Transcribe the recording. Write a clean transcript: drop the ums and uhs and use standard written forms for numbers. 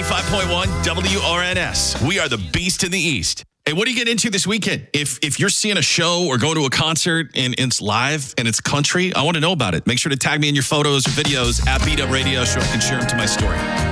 95.1 WRNS. We are the Beast in the East. Hey, what do you get into this weekend? If you're seeing a show or going to a concert and it's live and it's country, I want to know about it. Make sure to tag me in your photos or videos at Beat Up Radio so I can share them to my story.